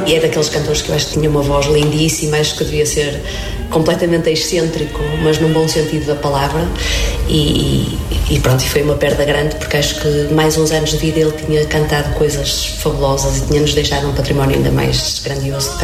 e é daqueles cantores que eu acho que tinha uma voz lindíssima, acho que devia ser completamente excêntrico, mas num bom sentido da palavra, e pronto, e foi uma perda grande, porque acho que mais uns anos de vida ele tinha cantado coisas fabulosas e tinha-nos deixado um património ainda mais grandioso.